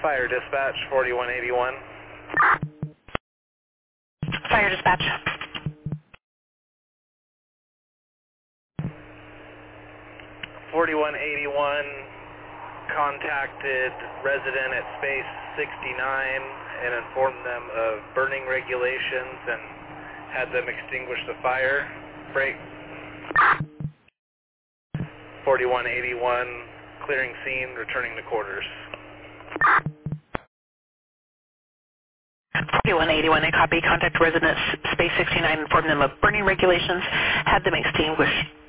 Fire dispatch 4181. Fire dispatch. 4181 contacted resident at space 69 and informed them of burning regulations and had them extinguish the fire. Break. 4181 clearing scene, returning to quarters. 4181, I copy. Contact residents, space 69, inform them of burning regulations, have them extinguish